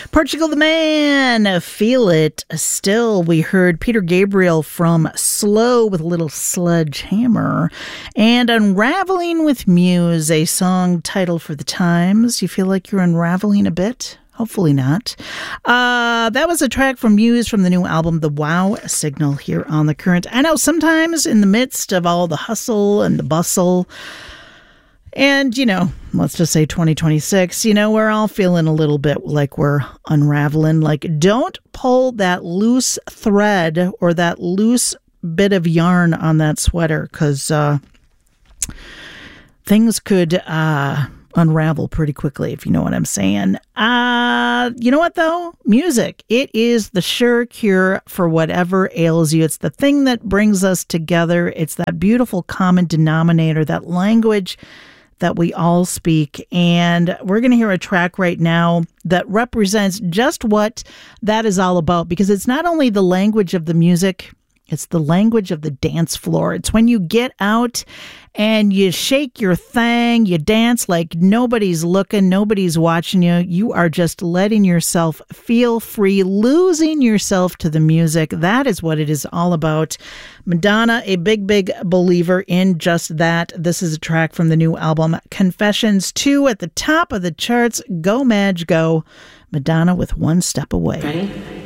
Portugal the Man, Feel It. Still, we heard Peter Gabriel from Slow with a little Sledgehammer, and Unraveling with Muse, a song title for the times. You feel like you're unraveling a bit? Hopefully not. That was a track from Muse from the new album, The Wow Signal, here on The Current. I know sometimes in the midst of all the hustle and the bustle, and, let's just say 2026, we're all feeling a little bit like we're unraveling. Like, don't pull that loose thread or that loose bit of yarn on that sweater, because things could unravel pretty quickly, if you know what I'm saying. You know what, though? Music. It is the sure cure for whatever ails you. It's the thing that brings us together. It's that beautiful common denominator, that language that we all speak. And we're going to hear a track right now that represents just what that is all about, because it's not only the language of the music, it's the language of the dance floor. It's when you get out and you shake your thing, you dance like nobody's looking, nobody's watching you. You are just letting yourself feel free, losing yourself to the music. That is what it is all about. Madonna, a big, big believer in just that. This is a track from the new album, Confessions 2, at the top of the charts. Go, Madge, go. Madonna with One Step Away. Ready?